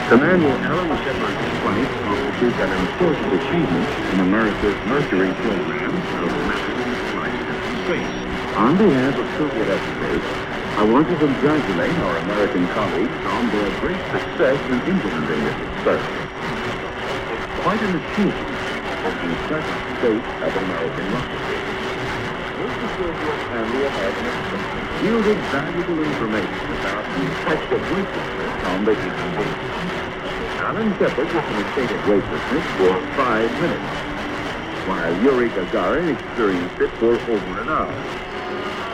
Commander Alan Shepard's flight constitutes an important achievement in America's Mercury program of massive flight into space. On behalf of Soviet experts, I want to congratulate our American colleagues on their great success in implementing this experiment. It's quite an achievement of the present state of American rocketry. Both the Soviet and the American experts yielded valuable information about the effect of weightlessness on the human being. Alan Shepard was in a state of weightlessness for 5 minutes, while Yuri Gagarin experienced it for over an hour.